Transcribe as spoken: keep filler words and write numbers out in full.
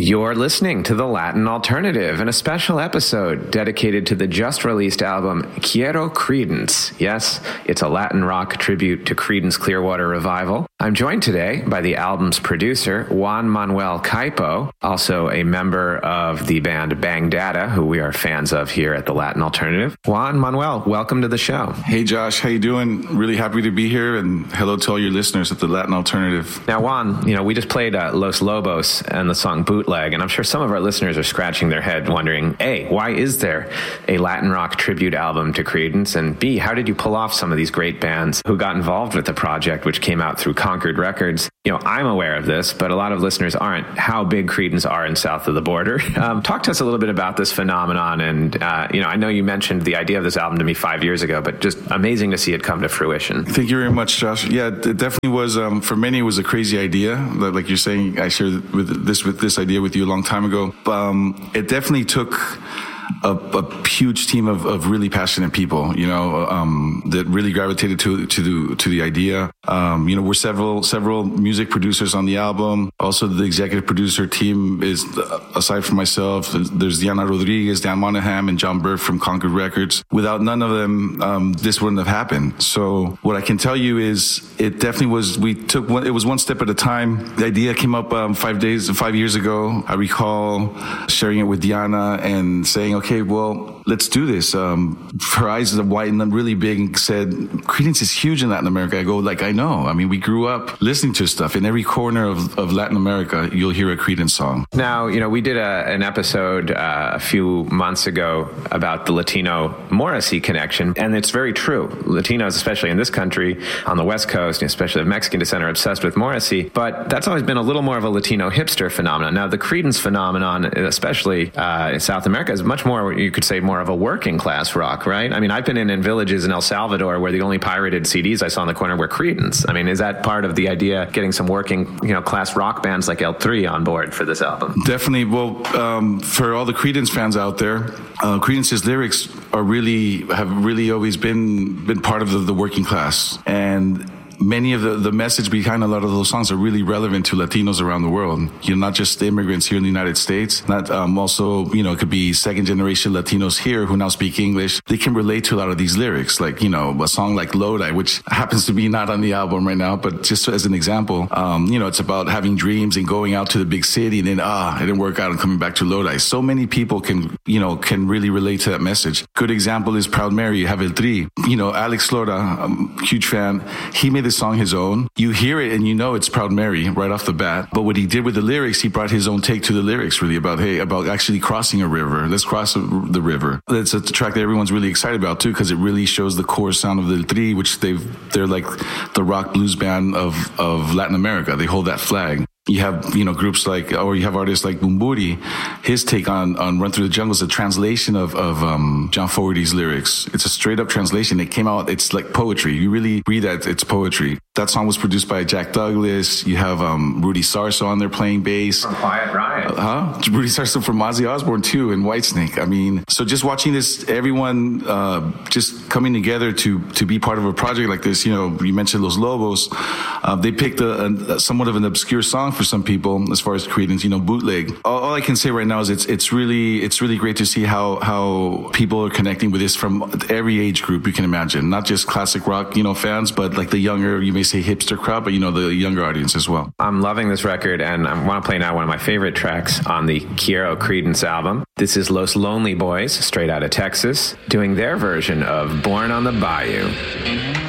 You're listening to The Latin Alternative in a special episode dedicated to the just-released album Quiero Creedence. Yes, it's a Latin rock tribute to Creedence Clearwater Revival. I'm joined today by the album's producer, Juan Manuel Caipo, also a member of the band Bang Data, who we are fans of here at The Latin Alternative. Juan Manuel, welcome to the show. Hey Josh, how you doing? Really happy to be here, and hello to all your listeners at The Latin Alternative. Now Juan, you know, we just played uh, Los Lobos and the song Bootleg, and I'm sure some of our listeners are scratching their head wondering, A, why is there a Latin rock tribute album to Creedence? And B, how did you pull off some of these great bands who got involved with the project, which came out through Concord Records? You know, I'm aware of this, but a lot of listeners aren't, how big Creedence are in south of the border. Um, talk to us a little bit about this phenomenon. And, uh, you know, I know you mentioned the idea of this album to me five years ago, but just amazing to see it come to fruition. Thank you very much, Josh. Yeah, it definitely was, um, for many, it was a crazy idea. Like you're saying, I shared with this, with this idea with you a long time ago. Um, it definitely took A, a huge team of, of really passionate people, you know, um, that really gravitated to to the to the idea. Um, you know, we're several several music producers on the album. Also, the executive producer team is, aside from myself, there's Diana Rodriguez, Dan Monahan, and John Burke from Concord Records. Without none of them, um, this wouldn't have happened. So, what I can tell you is, it definitely was. We took one. It was one step at a time. The idea came up um, five days, five years ago. I recall sharing it with Diana and saying, okay, well, let's do this. Um, her eyes widened really big and said, Creedence is huge in Latin America. I go, like, I know. I mean, we grew up listening to stuff. In every corner of, of Latin America, you'll hear a Creedence song. Now, you know, we did a, an episode uh, a few months ago about the Latino Morrissey connection, and it's very true. Latinos, especially in this country, on the West Coast, especially of Mexican descent, are obsessed with Morrissey, but that's always been a little more of a Latino hipster phenomenon. Now, the Creedence phenomenon, especially uh, in South America, is much more, you could say, more of a working class rock, right? I mean, I've been in, in villages in El Salvador where the only pirated C Ds I saw on the corner were Creedence. I mean, is that part of the idea, getting some working, you know, class rock bands like L three on board for this album? Definitely. Well, um, for all the Creedence fans out there, uh, Creedence's lyrics are really, have really always been, been part of the, the working class. And many of the, the message behind a lot of those songs are really relevant to Latinos around the world. You know, not just the immigrants here in the United States, not um, also, you know, it could be second generation Latinos here who now speak English. They can relate to a lot of these lyrics, like, you know, a song like Lodi, which happens to be not on the album right now, but just as an example, um, you know, it's about having dreams and going out to the big city and then, ah, it didn't work out and coming back to Lodi. So many people can, you know, can really relate to that message. Good example is Proud Mary, you have El Tri. You know, Alex Lora, um, huge fan. He made the song his own. You hear it and you know it's Proud Mary right off the bat. But what he did with the lyrics, he brought his own take to the lyrics, really, about, hey, about actually crossing a river. Let's cross the river. It's a track that everyone's really excited about too, because it really shows the core sound of the Tri, which they've, they're like the rock blues band of, of Latin America. They hold that flag. You have, you know, groups like, or you have artists like Bumburi. His take on, on Run Through the Jungle is a translation of, of, um, John Fogerty's lyrics. It's a straight up translation. It came out, it's like poetry. You really read that, it's poetry. That song was produced by Jack Douglas. You have, um, Rudy Sarso on there playing bass. From Quiet Riot. Uh, huh? Rudy Sarso from Ozzy Osbourne too, and Whitesnake. I mean, so just watching this, everyone, uh, just coming together to, to be part of a project like this, you know, you mentioned Los Lobos. Uh, they picked a, a somewhat of an obscure song for some people as far as Creedence, you know, Bootleg. All, all I can say right now is it's it's really it's really great to see how how people are connecting with this from every age group you can imagine, not just classic rock, you know, fans, but like the younger, you may say hipster crowd, but you know, the younger audience as well. I'm loving this record, and I want to play now one of my favorite tracks on the Quiero Creedence album. This is Los Lonely Boys, straight out of Texas, doing their version of Born on the Bayou.